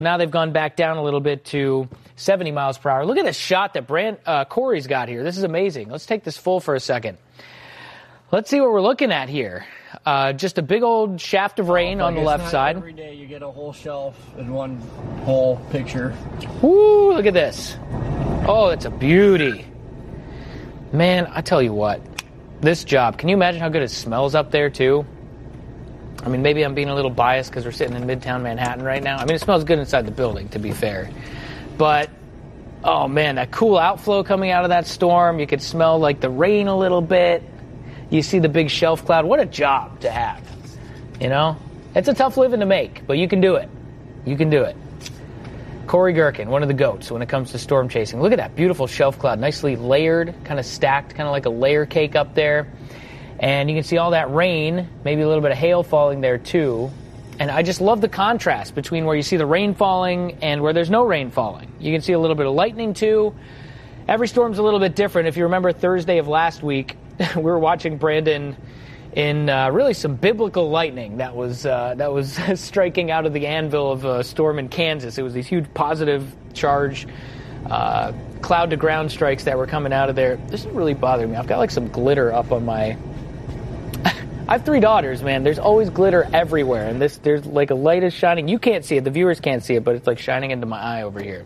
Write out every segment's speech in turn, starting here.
Now they've gone back down a little bit to 70 miles per hour. Look at this shot that Corey's got here. This is amazing. Let's take this full for a second. Let's see what we're looking at here. Just a big old shaft of rain on the left side. Every day you get a whole shelf in one whole picture. Woo, look at this. Oh, that's a beauty. Man, I tell you what, this job, can you imagine how good it smells up there too? I mean, maybe I'm being a little biased because we're sitting in Midtown Manhattan right now. I mean, it smells good inside the building, to be fair. But, oh man, that cool outflow coming out of that storm. You could smell like the rain a little bit. You see the big shelf cloud. What a job to have, you know? It's a tough living to make, but you can do it. You can do it. Corey Gerken, one of the GOATs when it comes to storm chasing. Look at that beautiful shelf cloud, nicely layered, kind of stacked, kind of like a layer cake up there. And you can see all that rain, maybe a little bit of hail falling there too. And I just love the contrast between where you see the rain falling and where there's no rain falling. You can see a little bit of lightning too. Every storm's a little bit different. If you remember Thursday of last week, we were watching Brandon in really some biblical lightning that was striking out of the anvil of a storm in Kansas. It was these huge positive charge cloud-to-ground strikes that were coming out of there. This is really bothering me. I've got like some glitter up on my... I have 3 daughters, man. There's always glitter everywhere, and there's like a light is shining. You can't see it. The viewers can't see it, but it's like shining into my eye over here.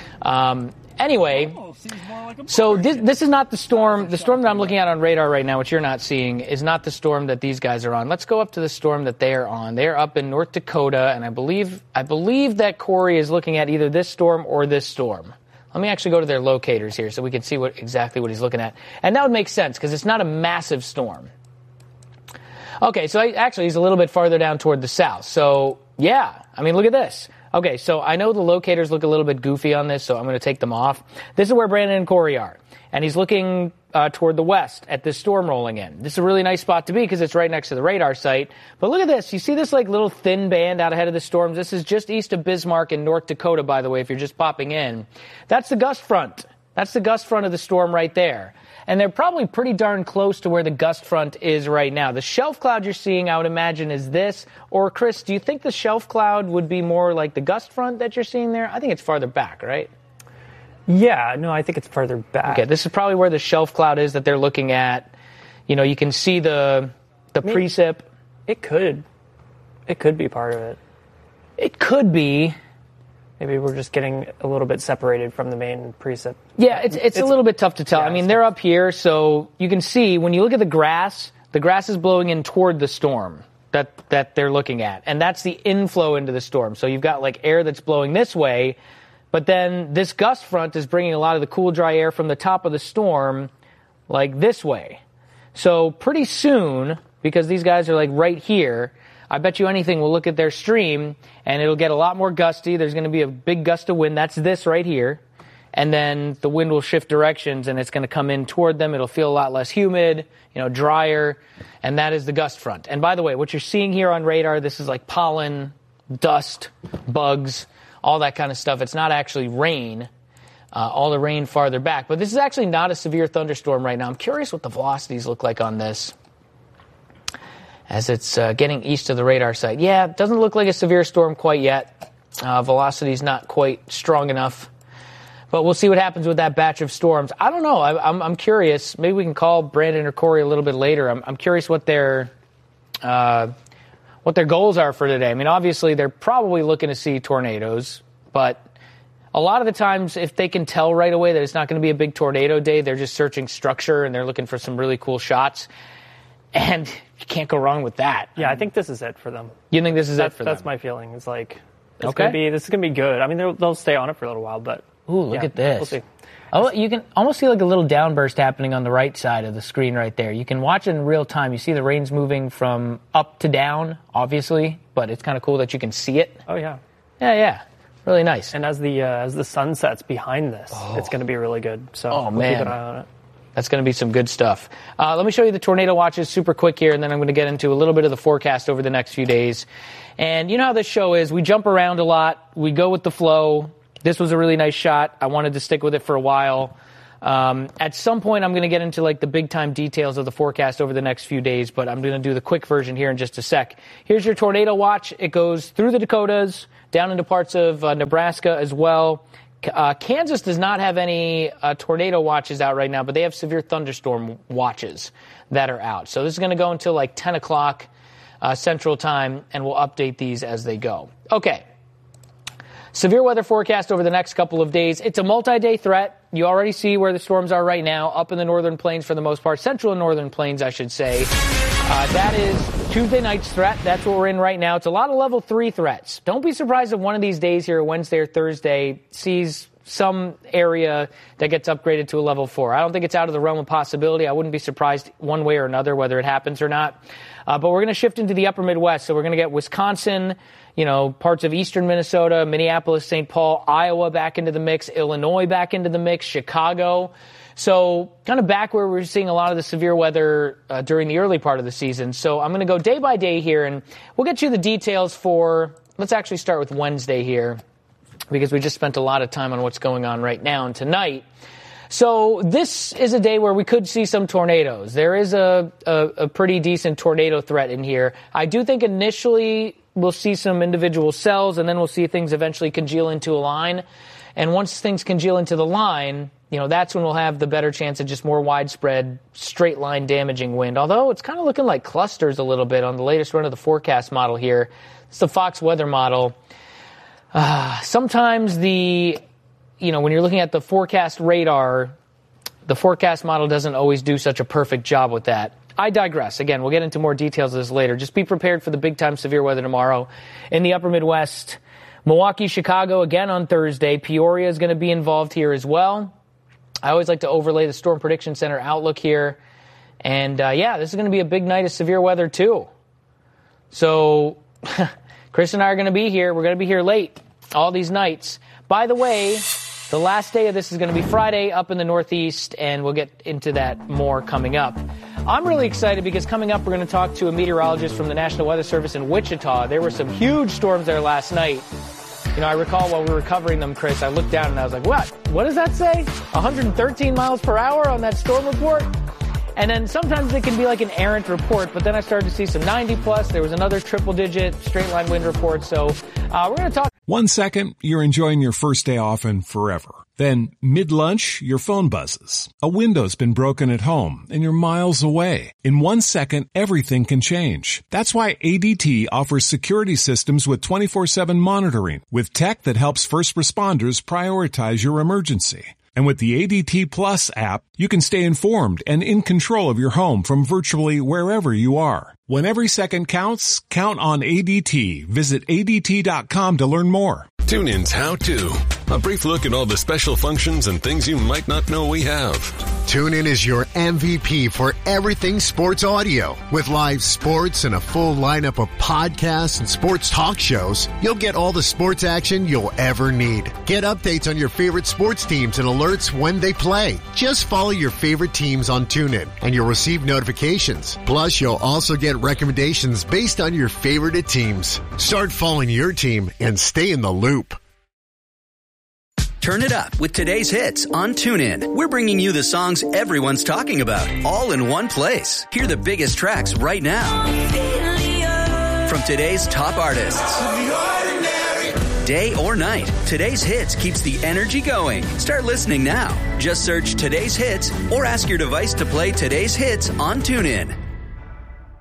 Anyway, so this is not the storm. The storm that I'm looking at on radar right now, which you're not seeing, is not the storm that these guys are on. Let's go up to the storm that they are on. They're up in North Dakota, and I believe that Corey is looking at either this storm or this storm. Let me actually go to their locators here so we can see exactly what he's looking at. And that would make sense because it's not a massive storm. Okay, so actually he's a little bit farther down toward the south. So, yeah, I mean, look at this. Okay, so I know the locators look a little bit goofy on this, so I'm going to take them off. This is where Brandon and Corey are. And he's looking toward the west at this storm rolling in. This is a really nice spot to be because it's right next to the radar site. But look at this. You see this like little thin band out ahead of the storms? This is just east of Bismarck in North Dakota, by the way, if you're just popping in. That's the gust front. That's the gust front of the storm right there. And they're probably pretty darn close to where the gust front is right now. The shelf cloud you're seeing, I would imagine, is this. Or, Chris, do you think the shelf cloud would be more like the gust front that you're seeing there? I think it's farther back, right? Yeah, no, I think it's farther back. Okay, this is probably where the shelf cloud is that they're looking at. You know, you can see the precip. It could be part of it. It could be. Maybe we're just getting a little bit separated from the main precip. Yeah, it's a little bit tough to tell. Yeah, I mean, they're up here, so you can see when you look at the grass is blowing in toward the storm that they're looking at. And that's the inflow into the storm. So you've got like air that's blowing this way, but then this gust front is bringing a lot of the cool, dry air from the top of the storm like this way. So pretty soon, because these guys are like right here, I bet you anything we'll look at their stream, and it'll get a lot more gusty. There's going to be a big gust of wind. That's this right here. And then the wind will shift directions, and it's going to come in toward them. It'll feel a lot less humid, drier, and that is the gust front. And by the way, what you're seeing here on radar, this is like pollen, dust, bugs, all that kind of stuff. It's not actually rain, all the rain farther back. But this is actually not a severe thunderstorm right now. I'm curious what the velocities look like on this as it's getting east of the radar site. Yeah, it doesn't look like a severe storm quite yet. Velocity's not quite strong enough. But we'll see what happens with that batch of storms. I don't know. I'm curious. Maybe we can call Brandon or Corey a little bit later. I'm curious what their goals are for today. I mean, obviously, they're probably looking to see tornadoes. But a lot of the times, if they can tell right away that it's not going to be a big tornado day, they're just searching structure and they're looking for some really cool shots. And you can't go wrong with that. Yeah, I think this is it for them. You think this is it for them? That's my feeling. It's like, this is going to be good. I mean, they'll stay on it for a little while, but... Ooh, look at this. We'll see. Oh, you can almost see like a little downburst happening on the right side of the screen right there. You can watch it in real time. You see the rain's moving from up to down, obviously, but it's kind of cool that you can see it. Oh, yeah. Yeah. Really nice. And as the sun sets behind this, it's going to be really good. So we'll keep an eye on it. That's going to be some good stuff. Let me show you the tornado watches super quick here, and then I'm going to get into a little bit of the forecast over the next few days. And you know how this show is. We jump around a lot. We go with the flow. This was a really nice shot. I wanted to stick with it for a while. At some point, I'm going to get into like the big-time details of the forecast over the next few days, but I'm going to do the quick version here in just a sec. Here's your tornado watch. It goes through the Dakotas, down into parts of Nebraska as well. Kansas does not have any tornado watches out right now, but they have severe thunderstorm watches that are out. So this is going to go until like 10 o'clock Central Time, and we'll update these as they go. Okay. Severe weather forecast over the next couple of days. It's a multi-day threat. You already see where the storms are right now, up in the northern plains for the most part, central and northern plains, I should say. That is Tuesday night's threat. That's what we're in right now. It's a lot of level 3 threats. Don't be surprised if one of these days here, Wednesday or Thursday, sees some area that gets upgraded to a level 4. I don't think it's out of the realm of possibility. I wouldn't be surprised one way or another whether it happens or not. But we're going to shift into the upper Midwest. So we're going to get Wisconsin, parts of eastern Minnesota, Minneapolis, St. Paul, Iowa back into the mix, Illinois back into the mix, Chicago. So kind of back where we're seeing a lot of the severe weather during the early part of the season. So I'm going to go day by day here, and we'll get you the details for, let's actually start with Wednesday here, because we just spent a lot of time on what's going on right now and tonight. So this is a day where we could see some tornadoes. There is a pretty decent tornado threat in here. I do think initially we'll see some individual cells, and then we'll see things eventually congeal into a line. And once things congeal into the line, that's when we'll have the better chance of just more widespread straight line damaging wind. Although it's kind of looking like clusters a little bit on the latest run of the forecast model here. It's the Fox weather model. Sometimes when you're looking at the forecast radar, the forecast model doesn't always do such a perfect job with that. I digress. Again, we'll get into more details of this later. Just be prepared for the big-time severe weather tomorrow in the upper Midwest. Milwaukee, Chicago, again on Thursday. Peoria is going to be involved here as well. I always like to overlay the Storm Prediction Center outlook here. And, this is going to be a big night of severe weather, too. So Chris and I are going to be here. We're going to be here late all these nights. By the way, the last day of this is going to be Friday up in the Northeast, and we'll get into that more coming up. I'm really excited because coming up, we're going to talk to a meteorologist from the National Weather Service in Wichita. There were some huge storms there last night. I recall while we were covering them, Chris, I looked down and I was like, what? What does that say? 113 miles per hour on that storm report? And then sometimes it can be like an errant report, but then I started to see some 90-plus. There was another triple-digit straight-line wind report. So we're going to talk. 1 second, you're enjoying your first day off and forever. Then, mid-lunch, your phone buzzes. A window's been broken at home, and you're miles away. In 1 second, everything can change. That's why ADT offers security systems with 24/7 monitoring, with tech that helps first responders prioritize your emergency. And with the ADT Plus app, you can stay informed and in control of your home from virtually wherever you are. When every second counts, count on ADT. Visit ADT.com to learn more. TuneIn's How To. A brief look at all the special functions and things you might not know we have. TuneIn is your MVP for everything sports audio. With live sports and a full lineup of podcasts and sports talk shows, you'll get all the sports action you'll ever need. Get updates on your favorite sports teams and alerts when they play. Just follow your favorite teams on TuneIn, and you'll receive notifications. Plus, you'll also get recommendations based on your favorite teams. Start following your team and stay in the loop. Turn it up with today's hits on TuneIn. We're bringing you the songs everyone's talking about, all in one place. Hear the biggest tracks right now from today's top artists. Day or night, today's hits keeps the energy going. Start listening now. Just search today's hits or ask your device to play today's hits on TuneIn.